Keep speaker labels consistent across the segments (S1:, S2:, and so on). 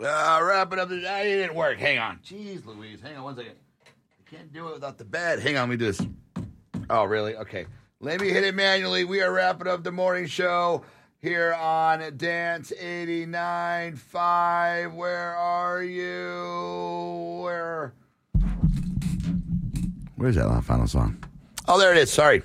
S1: Wrap it up. It didn't work. Hang on. Jeez Louise. Hang on one second. I can't do it without the bed. Hang on. Let me do this. Oh, really? Okay. Let me hit it manually. We are wrapping up the morning show here on Dance 89.5. Where are you? Where's that final song? Oh, there it is. Sorry.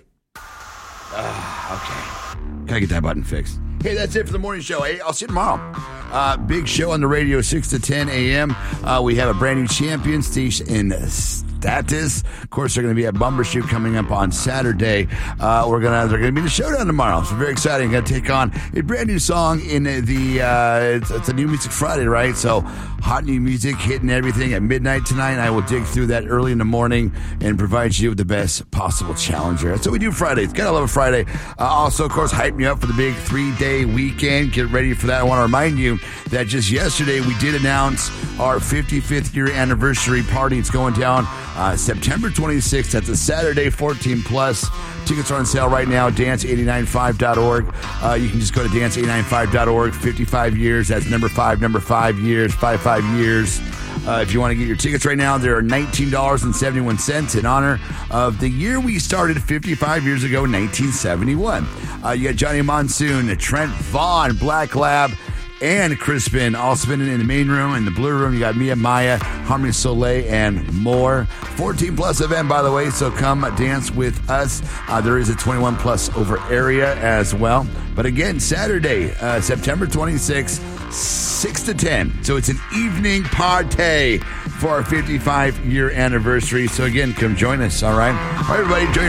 S1: Okay. Gotta get that button fixed. Hey, that's it for the morning show. Hey, I'll see you tomorrow. Big show on the radio, 6 to 10 a.m. We have a brand new champion station in Status. Of course, they're going to be at Bumbershoot coming up on Saturday. They're going to be in the showdown tomorrow. So very exciting. Going to take on a brand new song in the. It's a New Music Friday, right? So hot new music hitting everything at midnight tonight. I will dig through that early in the morning and provide you with the best possible challenger. That's what we do Fridays. Gotta love a Friday. Also, of course, hyping you up for the big 3-day weekend. Get ready for that. I want to remind you that just yesterday we did announce our 55th year anniversary party. It's going down September 26th at the Saturday 14 Plus. Tickets are on sale right now, dance895.org. You can just go to dance895.org. 55 years. That's number 5 years, 55 years. If you want to get your tickets right now, they're $19.71 in honor of the year we started 55 years ago, 1971. You got Johnny Monsoon, Trent Vaughn, Black Lab, and Crispin all spinning in the main room. In the blue room, you got Mia Maya, Harmony Soleil, and more. 14 plus event, by the way, so come dance with us. There is a 21 plus over area as well. But again, Saturday, September 26th, 6 to 10. So it's an evening party for our 55-year anniversary. So again, come join us, all right? All right, everybody, enjoy